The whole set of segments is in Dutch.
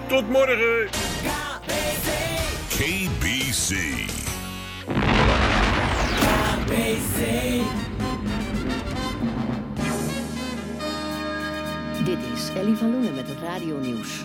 Tot morgen. KBC. Dit is Ellie van Loenen met het radionieuws.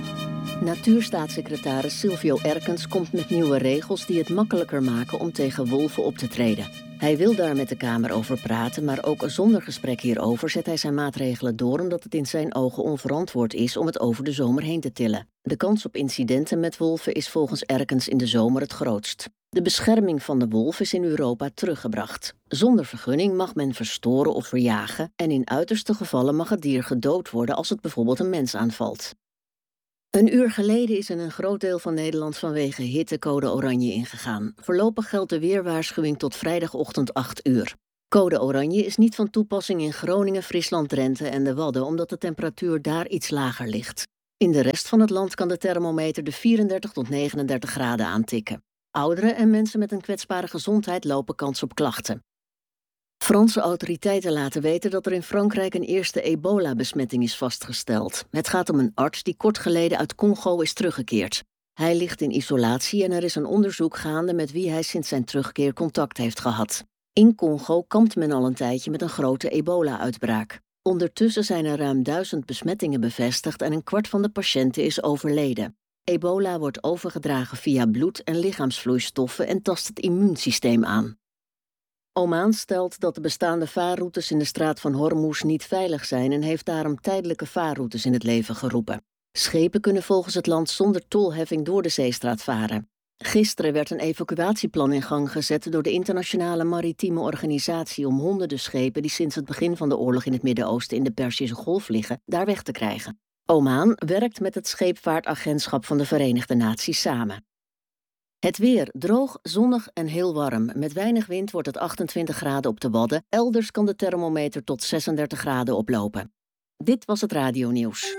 Natuurstaatssecretaris Silvio Erkens komt met nieuwe regels die het makkelijker maken om tegen wolven op te treden. Hij wil daar met de Kamer over praten, maar ook zonder gesprek hierover zet hij zijn maatregelen door omdat het in zijn ogen onverantwoord is om het over de zomer heen te tillen. De kans op incidenten met wolven is volgens Erkens in de zomer het grootst. De bescherming van de wolf is in Europa teruggebracht. Zonder vergunning mag men verstoren of verjagen en in uiterste gevallen mag het dier gedood worden als het bijvoorbeeld een mens aanvalt. Een uur geleden is in een groot deel van Nederland vanwege hitte code oranje ingegaan. Voorlopig geldt de weerwaarschuwing tot vrijdagochtend 8 uur. Code oranje is niet van toepassing in Groningen, Friesland, Drenthe en de Wadden, omdat de temperatuur daar iets lager ligt. In de rest van het land kan de thermometer de 34 tot 39 graden aantikken. Ouderen en mensen met een kwetsbare gezondheid lopen kans op klachten. Franse autoriteiten laten weten dat er in Frankrijk een eerste ebola-besmetting is vastgesteld. Het gaat om een arts die kort geleden uit Congo is teruggekeerd. Hij ligt in isolatie en er is een onderzoek gaande met wie hij sinds zijn terugkeer contact heeft gehad. In Congo kampt men al een tijdje met een grote ebola-uitbraak. Ondertussen zijn er ruim 1000 besmettingen bevestigd en een kwart van de patiënten is overleden. Ebola wordt overgedragen via bloed en lichaamsvloeistoffen en tast het immuunsysteem aan. Oman stelt dat de bestaande vaarroutes in de straat van Hormuz niet veilig zijn en heeft daarom tijdelijke vaarroutes in het leven geroepen. Schepen kunnen volgens het land zonder tolheffing door de zeestraat varen. Gisteren werd een evacuatieplan in gang gezet door de Internationale Maritieme Organisatie om honderden schepen die sinds het begin van de oorlog in het Midden-Oosten in de Perzische Golf liggen, daar weg te krijgen. Oman werkt met het Scheepvaartagentschap van de Verenigde Naties samen. Het weer droog, zonnig en heel warm. Met weinig wind wordt het 28 graden op de Wadden. Elders kan de thermometer tot 36 graden oplopen. Dit was het radionieuws.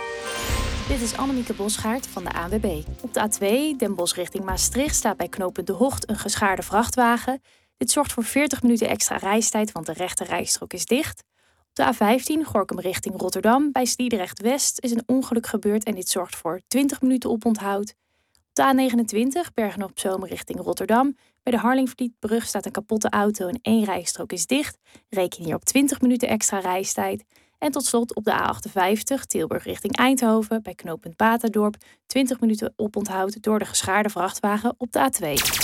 Dit is Annemieke Bosgaard van de ANWB. Op de A2, Den Bosch richting Maastricht, staat bij knooppunt De Hocht een geschaarde vrachtwagen. Dit zorgt voor 40 minuten extra reistijd, want de rechte rijstrook is dicht. Op de A15, Gorinchem richting Rotterdam, bij Sliedrecht West is een ongeluk gebeurd en dit zorgt voor 20 minuten oponthoud. Op de A29, Bergen-op-Zoom richting Rotterdam. Bij de Harlingvlietbrug staat een kapotte auto en 1 rijstrook is dicht. Reken hier op 20 minuten extra reistijd. En tot slot op de A58, Tilburg richting Eindhoven. Bij knooppunt Baterdorp 20 minuten oponthoud door de geschaarde vrachtwagen op de A2.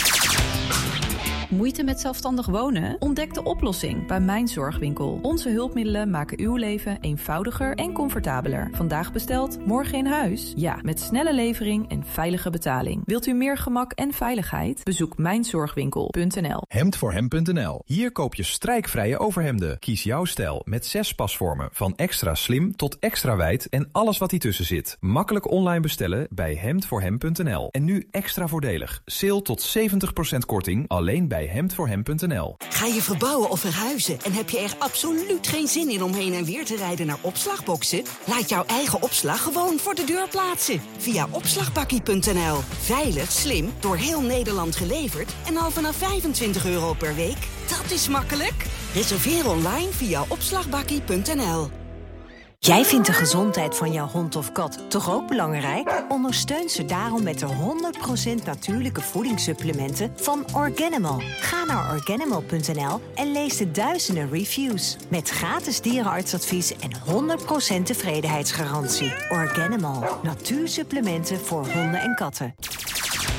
Moeite met zelfstandig wonen? Ontdek de oplossing bij Mijn Zorgwinkel. Onze hulpmiddelen maken uw leven eenvoudiger en comfortabeler. Vandaag besteld, morgen in huis? Ja, met snelle levering en veilige betaling. Wilt u meer gemak en veiligheid? Bezoek mijnzorgwinkel.nl. Hemdvoorhem.nl. Hier koop je strijkvrije overhemden. Kies jouw stijl met 6 pasvormen. Van extra slim tot extra wijd en alles wat hiertussen zit. Makkelijk online bestellen bij hemdvoorhem.nl. En nu extra voordelig. Sale tot 70% korting alleen bij hemdvoorhem.nl. Ga je verbouwen of verhuizen en heb je er absoluut geen zin in om heen en weer te rijden naar opslagboxen? Laat jouw eigen opslag gewoon voor de deur plaatsen. Via opslagbakkie.nl. Veilig, slim, door heel Nederland geleverd en al vanaf €25 per week. Dat is makkelijk. Reserveer online via opslagbakkie.nl. Jij vindt de gezondheid van jouw hond of kat toch ook belangrijk? Ondersteun ze daarom met de 100% natuurlijke voedingssupplementen van Organimal. Ga naar Organimal.nl en lees de duizenden reviews. Met gratis dierenartsadvies en 100% tevredenheidsgarantie. Organimal. Natuursupplementen voor honden en katten.